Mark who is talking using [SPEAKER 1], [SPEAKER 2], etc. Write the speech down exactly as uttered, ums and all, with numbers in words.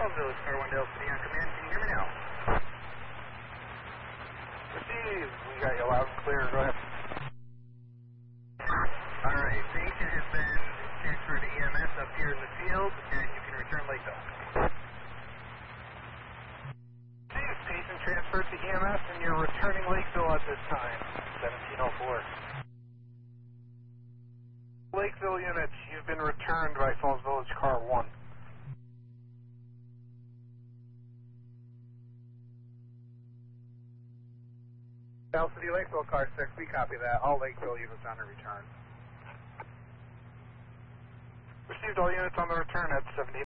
[SPEAKER 1] Falls Village, Car one Dale City on command. Can you hear me now?
[SPEAKER 2] Receive. We got you loud and clear. Go ahead.
[SPEAKER 1] Alright, patient has been transferred to E M S up here in the field, and you can return Lakeville.
[SPEAKER 2] Receive. Patient transferred to E M S, and you're returning Lakeville at this time. seventeen oh four. Lakeville units, you've been returned by Falls Village Car one.
[SPEAKER 3] South City Lakeville Car six, we copy that. All Lakeville units on the return.
[SPEAKER 2] Received all units on the return at seventeen